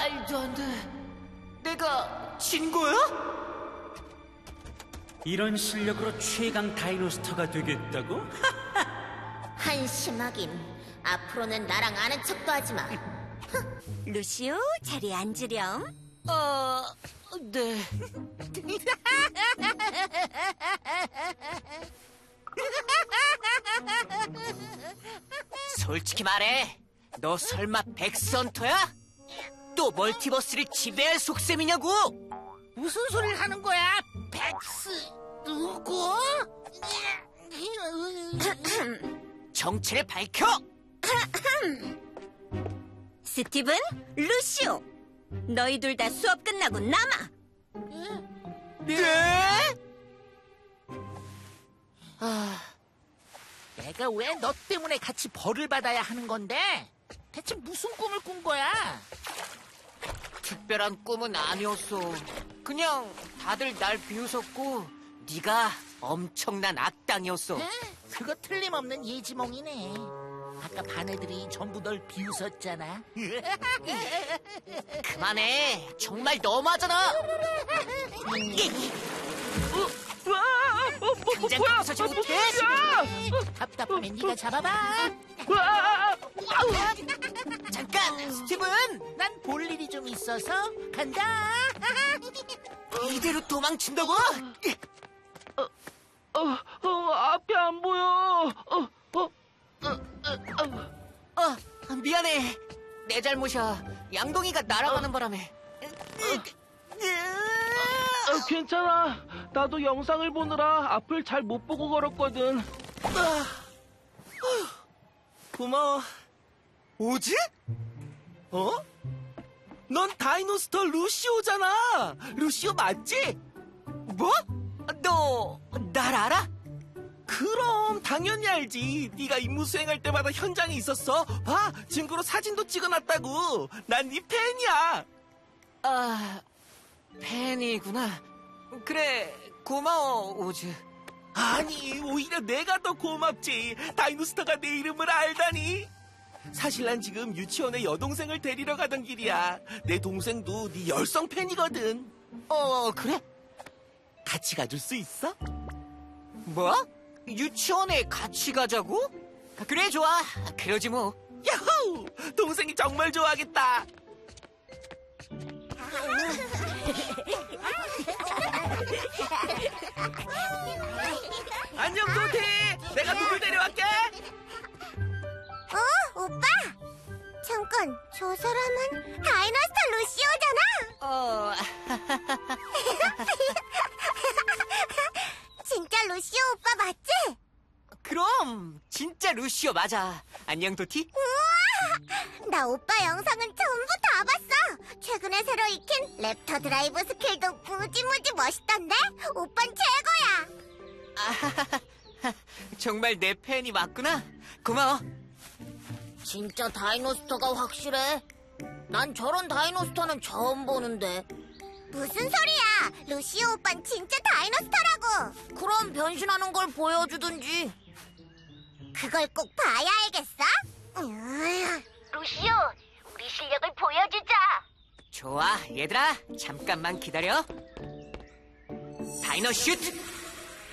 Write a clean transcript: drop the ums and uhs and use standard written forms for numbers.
말도 안 돼. 내가 진 거야? 이런 실력으로 최강 다이노스터가 되겠다고? 한심하긴. 앞으로는 나랑 아는 척도 하지 마. 루시오, 자리에 앉으렴. 네. 솔직히 말해, 너 설마 백스헌터야? 또 멀티버스를 지배할 속셈이냐고? 무슨 소리를 하는 거야? 백스 누구? 정체를 밝혀! 스티븐, 루시오. 너희 둘 다 수업 끝나고 남아. 네? 내가 왜 너 때문에 같이 벌을 받아야 하는 건데? 대체 무슨 꿈을 꾼 거야? 특별한 꿈은 아니었어. 그냥 다들 날 비웃었고 네가 엄청난 악당이었어. 그거 틀림없는 예지몽이네. 아까 반 애들이 전부 널 비웃었잖아. 그만해. 정말 너무하잖아. 당장 나서지 못해. 답답하면 네가 잡아봐. 잠깐, 스티븐. 난 볼 일이 좀 있어서 간다. 이대로 도망친다고? 앞이 안 보여. 미안해. 내 잘못이야. 양동이가 날아가는 바람에. 괜찮아. 나도 영상을 보느라 앞을 잘 못 보고 걸었거든. 고마워. 오지? 어? 넌 다이노스터 루시오잖아. 루시오 맞지? 뭐? 너 날 알아? 그럼 당연히 알지. 네가 임무 수행할 때마다 현장에 있었어. 봐, 증거로 사진도 찍어놨다고. 난 네 팬이야. 팬이구나. 그래, 고마워, 오즈. 아니, 오히려 내가 더 고맙지. 다이노스터가 내 이름을 알다니. 사실 난 지금 유치원에 여동생을 데리러 가던 길이야. 내 동생도 네 열성 팬이거든. 그래? 같이 가줄 수 있어? 뭐? 유치원에 같이 가자고? 그래, 좋아. 그러지 뭐. 야호! 동생이 정말 좋아하겠다. 안녕, 도티. 내가 누굴 데려왔게? 오빠? 잠깐, 저 사람은 다이노스터 루시오잖아. 진짜 루시오 오빠 맞지? 그럼 진짜 루시오 맞아. 안녕, 도티. 우와! 나 오빠 영상은 전부 다 봤어. 최근에 새로 익힌 랩터 드라이브 스킬도 무지무지 멋있던데? 오빤 최고야. 정말 내 팬이 맞구나. 고마워. 진짜 다이노스터가 확실해. 난 저런 다이노스터는 처음 보는데. 무슨 소리야? 루시오 오빤 진짜 다이노스터라고. 그럼 변신하는 걸 보여주든지. 그걸 꼭 봐야 알겠어? 루시오, 우리 실력을 보여주자. 좋아, 얘들아. 잠깐만 기다려. 다이노 슈트.